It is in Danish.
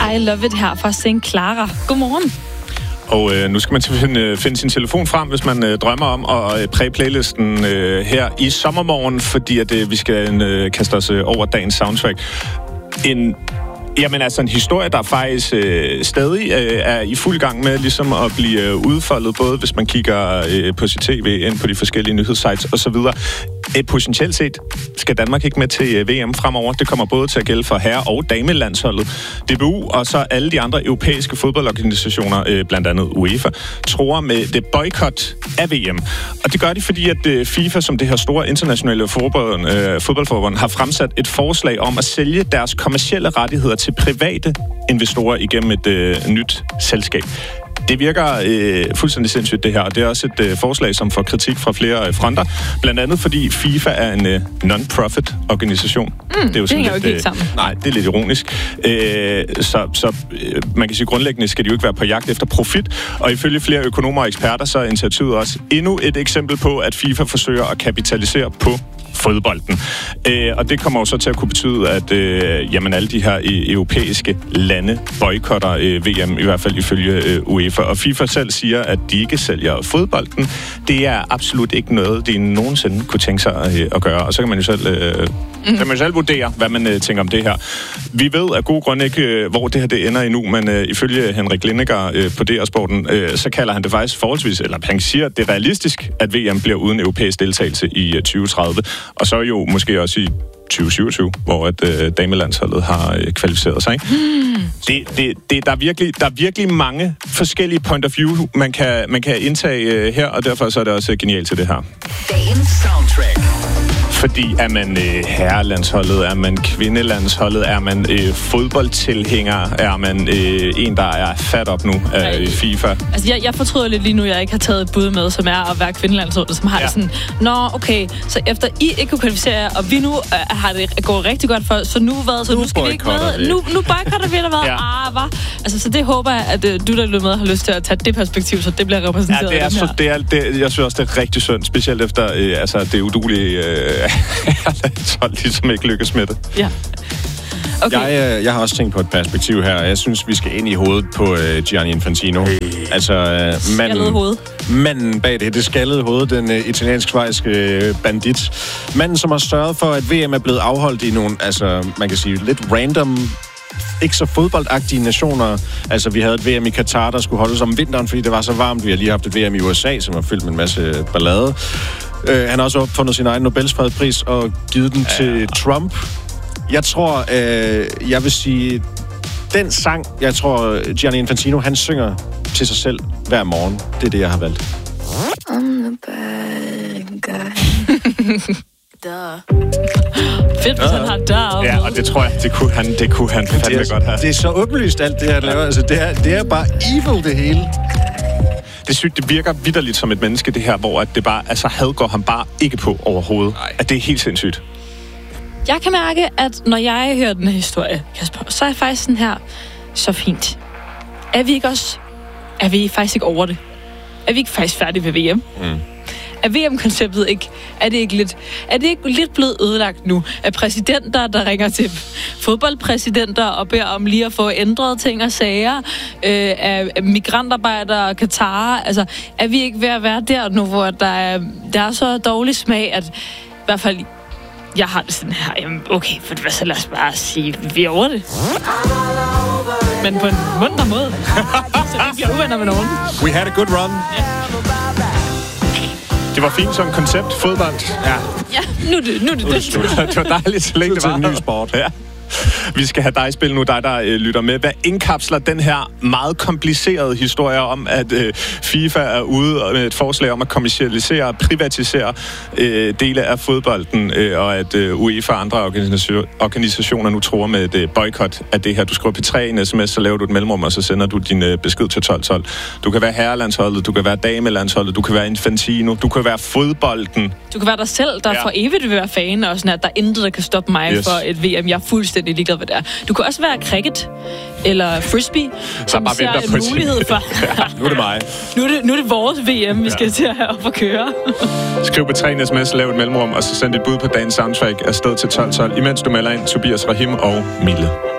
I Love It her fra St. Clara. Godmorgen. Og nu skal man finde sin telefon frem, hvis man drømmer om at præge playlisten her i sommermorgen, fordi at vi skal kaste os over dagens soundtrack. En historie, der faktisk stadig er i fuld gang med ligesom at blive udfoldet, både hvis man kigger på sit tv, ind på de forskellige nyhedssites osv. Potentielt set skal Danmark ikke med til VM fremover. Det kommer både til at gælde for herre- og damelandsholdet. DBU og så alle de andre europæiske fodboldorganisationer, blandt andet UEFA, tror med det boykot af VM. Og det gør de, fordi at FIFA, som det her store internationale fodboldforbund, har fremsat et forslag om at sælge deres kommercielle rettigheder til private investorer igennem et nyt selskab. Det virker fuldstændig sindssygt, det her, og det er også et forslag, som får kritik fra flere fronter. Blandt andet, fordi FIFA er en non-profit organisation. Det er jo sådan lidt, ikke sammen. Nej, det er lidt ironisk. Så man kan sige, grundlæggende skal de jo ikke være på jagt efter profit, og ifølge flere økonomer og eksperter, så er initiativet også endnu et eksempel på, at FIFA forsøger at kapitalisere på fodbolden. Og det kommer jo så til at kunne betyde, at alle de her europæiske lande boykotter VM, i hvert fald ifølge UEFA. Og FIFA selv siger, at de ikke sælger fodbolden. Det er absolut ikke noget, de nogensinde kunne tænke sig at gøre. Og så kan man jo selv vurdere, hvad man tænker om det her. Vi ved af gode grunde ikke, hvor det her det ender endnu, men ifølge Henrik Lineker på DR-sporten, så kalder han det faktisk forholdsvis, eller han siger, at det er realistisk, at VM bliver uden europæisk deltagelse i 2030. Og så jo måske også i 2027, hvor at damelandsholdet har kvalificeret sig. Ikke? Der er virkelig mange forskellige point of view, man kan indtage her, og derfor så er det også genialt til det her. Dagens soundtrack. Fordi er man herrelandsholdet, er man kvindelandsholdet, er man fodboldtilhænger, er man en, der er fat op nu af FIFA? Altså, jeg fortryder lidt lige nu, jeg ikke har taget et bud med, som er at være kvindelandsholdet, som har det sådan, okay, så efter I ikke kunne kvalificere, og vi nu har det gået rigtig godt for, så nu hvad? Så nu skal vi ikke med? Nu boykotter vi, eller hvad? Hvad? Altså, så det håber jeg, at du, der lytter med, har lyst til at tage det perspektiv, så det bliver repræsenteret. Ja, jeg synes også, det er rigtig synd, specielt efter det uduelige landshold, ligesom ikke lykkes med det. Ja. Okay. Jeg har også tænkt på et perspektiv her, og jeg synes, vi skal ind i hovedet på Gianni Infantino. Manden bag det skaldede hoved, den italiensk-schweiziske bandit. Manden, som har sørget for, at VM er blevet afholdt i nogle, man kan sige, lidt random, ikke så fodboldagtige nationer. Altså, vi havde et VM i Katar, der skulle holdes om vinteren, fordi det var så varmt. Vi har lige haft et VM i USA, som var fyldt med en masse ballade. Han har også opfundet sin egen Nobels fredspris og givet den til Trump. Jeg tror, jeg vil sige, den sang, jeg tror, Gianni Infantino, han synger til sig selv hver morgen. Det er det, jeg har valgt. I'm the bad guy. Fedt, hvis han har der. Ja, og det tror jeg, det kunne han fandme godt have. Det er så åbenlyst, alt det her, laver. Altså, det er bare evil, det hele. Det er sygt, det virker vitterligt som et menneske, det her, hvor at det bare, had går han bare ikke på overhovedet. Nej. At det er helt sindssygt. Jeg kan mærke, at når jeg hører den her historie, Kasper, så er jeg faktisk sådan her, så fint. Er vi faktisk ikke over det? Er vi ikke faktisk færdige ved VM? Er VM-konceptet ikke, er det ikke lidt blevet ødelagt nu? Af præsidenter, der ringer til fodboldpræsidenter og beder om lige at få ændret ting og sager? Af migrantarbejdere og Katar? Altså, er vi ikke ved at være der nu, hvor der er så dårlig smag, at i hvert fald jeg har det sådan her, jamen okay, for så lad os bare sige, vi er over det. Men på en munter måde. Så vi bliver uvenner med nogen. We had a good run. Ja. Det var fint som koncept, fodbold. Ja, nu er det det var dejligt, så længe det var. En ny sport. Ja. Vi skal have dig spille nu, dig der lytter med. Hvad indkapsler den her meget komplicerede historie om, at FIFA er ude med et forslag om at kommercialisere og privatisere dele af fodbolden, og at UEFA og andre organisationer nu tror med et boykot af det her. Du skriver P3 i en sms, så laver du et mellemrum, og så sender du din besked til 1212. Du kan være herrelandsholdet, du kan være damelandsholdet, du kan være Infantino, du kan være fodbolden. Du kan være dig selv, der for evigt vil være fan, og sådan at der er intet, der kan stoppe mig for et VM. Jeg er fuldstændig ligeglad, hvad det er. Du kan også være cricket eller frisbee, som ser en mulighed for. Nu er det mig. Nu er det vores VM, vi skal til at have op og køre. Skriv på 3 sms, lav et mellemrum, og så send dit bud på dagens soundtrack afsted til 1212, imens du melder ind Tobias Rahim og Mille.